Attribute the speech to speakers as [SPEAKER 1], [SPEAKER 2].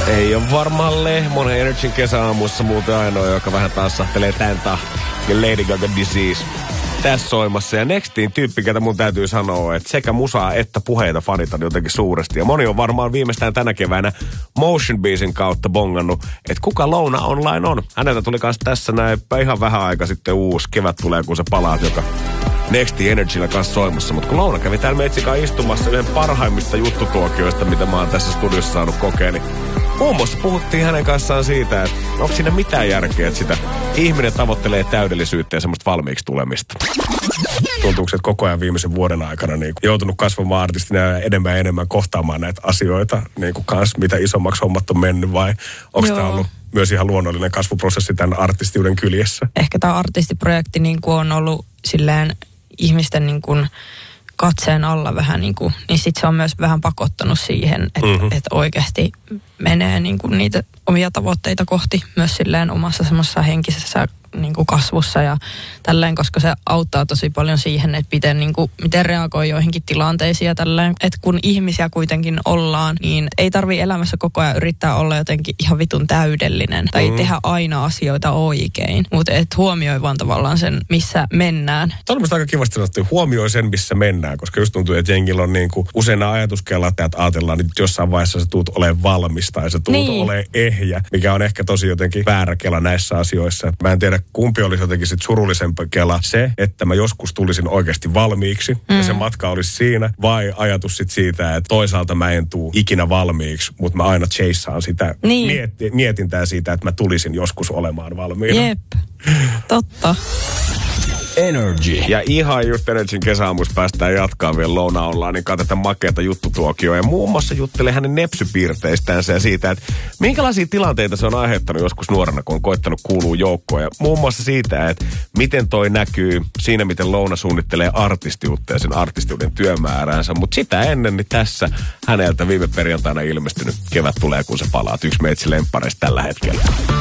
[SPEAKER 1] Ei ole varmaan Lehmon Energyn kesäaamuissa muuten ainoa, joka vähän taas sahtelee tän tahtiin. Lady Gaga Disease tässä soimassa. Ja Nextin tyyppi, ketä mun täytyy sanoa, että sekä musaa että puheita fanitan jotenkin suuresti. Ja moni on varmaan viimeistään tänä keväänä Motion Beasin kautta bongannut, että kuka Louna Online on. Häneltä tuli kanssa tässä näin ihan vähän aika sitten uusi Kevät tulee, kun se palaat, joka Nextin Energyllä kanssa soimassa. Mutta kun Louna kävi täällä metsikaan istumassa yhden parhaimmista juttutuokioista, mitä mä oon tässä studiossa saanut kokea, niin muun muassa puhuttiin hänen kanssaan siitä, että onko siinä mitään järkeä, että sitä ihminen tavoittelee täydellisyyttä ja semmoista valmiiksi tulemista. Tuntuuko, että koko ajan viimeisen vuoden aikana niin joutunut kasvamaan artistina ja enemmän kohtaamaan näitä asioita, niin kuin kans, mitä isommaksi hommat on mennyt, vai onko tämä ollut myös ihan luonnollinen kasvuprosessi tämän artistiuden kyljessä?
[SPEAKER 2] Ehkä tämä artistiprojekti niin kuin on ollut silleen ihmisten niin kuin katseen alla vähän niin sit se on myös vähän pakottanut siihen, että oikeasti menee niin kuin niitä omia tavoitteita kohti myös silleen omassa semmoisessa henkisessä niin kuin kasvussa ja tälleen, koska se auttaa tosi paljon siihen, että miten reagoi joihinkin tilanteisiin ja tälleen. Että kun ihmisiä kuitenkin ollaan, niin ei tarvitse elämässä koko ajan yrittää olla jotenkin ihan vitun täydellinen tai tehdä aina asioita oikein, mutta et huomioi vaan tavallaan sen, missä mennään.
[SPEAKER 1] Tämä on mielestäni aika kivasti sanottu, huomioi sen, missä mennään, koska just tuntuu, että jengillä on niin kuin usein ajatuskella, että ajatellaan, että jossain vaiheessa sä tuut olemaan valmis tai sä tuut olemaan ehjä, mikä on ehkä tosi jotenkin väärä kela näissä asioissa. Mä en tiedä, kumpi olisi jotenkin sit surullisempi kela, se, että mä joskus tulisin oikeasti valmiiksi ja se matka olisi siinä, vai ajatus sit siitä, että toisaalta mä en tuu ikinä valmiiksi, mutta mä aina chaseaan sitä mietintää siitä, että mä tulisin joskus olemaan valmiina.
[SPEAKER 2] Jep, totta.
[SPEAKER 1] Energy. Ja ihan just Energyn kesäaamussa päästään jatkaa vielä Louna Online, niin katsotaan makeata juttutuokioa. Ja muun muassa juttelee hänen nepsypiirteistänsä ja siitä, että minkälaisia tilanteita se on aiheuttanut joskus nuorena, kun on koittanut kuulua joukkoon. Ja muun muassa siitä, että miten toi näkyy siinä, miten Louna suunnittelee artistiutta ja sen artistiuden työmääräänsä. Mutta sitä ennen, niin tässä häneltä viime perjantaina ilmestynyt Kevät tulee, kun se palaat. Yksi meitsi lemppareista tällä hetkellä.